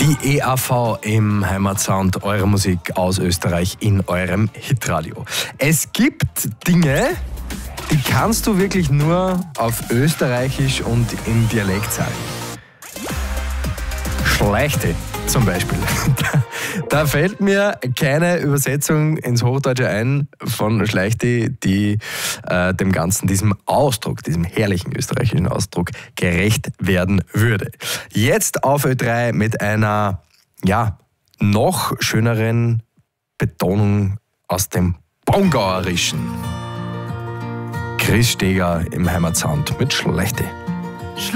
Die EAV im Heimatsound, eure Musik aus Österreich in eurem Hitradio. Es gibt Dinge, die kannst du wirklich nur auf Österreichisch und im Dialekt sagen. Schleichte zum Beispiel. Da fällt mir keine Übersetzung ins Hochdeutsche ein von Schleichte, die dem Ganzen, diesem Ausdruck, diesem herrlichen österreichischen Ausdruck gerecht werden würde. Jetzt auf Ö3 mit einer, noch schöneren Betonung aus dem Bongauerischen. Chris Steger im Heimatsound mit Schleichte.